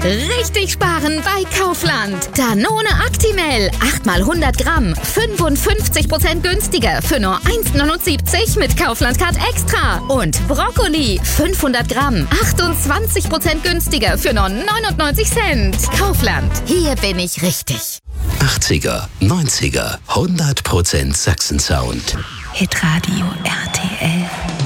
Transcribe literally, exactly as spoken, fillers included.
Richtig sparen bei Kaufland. Danone Actimel, acht mal hundert Gramm, fünfundfünfzig Prozent günstiger für nur eins Komma neunundsiebzig mit Kaufland Card Extra. Und Brokkoli, fünfhundert Gramm, achtundzwanzig Prozent günstiger für nur neunundneunzig Cent. Kaufland, hier bin ich richtig. achtziger, neunziger, hundert Prozent Sachsen-Sound. Hitradio R T L.